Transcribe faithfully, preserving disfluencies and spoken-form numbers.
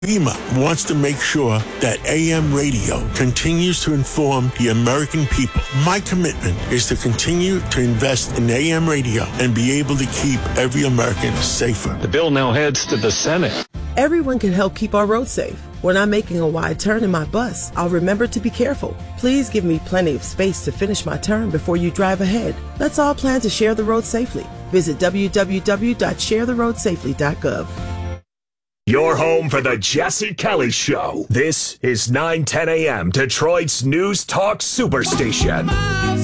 FEMA wants to make sure that A M radio continues to inform the American people. My commitment is to continue to invest in A M radio and be able to keep every American safer. The bill now heads to the Senate. Everyone can help keep our roads safe. When I'm making a wide turn in my bus, I'll remember to be careful. Please give me plenty of space to finish my turn before you drive ahead. Let's all plan to share the road safely. Visit w w w dot share the road safely dot gov. Your home for the Jesse Kelly Show. This is nine ten a.m. Detroit's News Talk Superstation.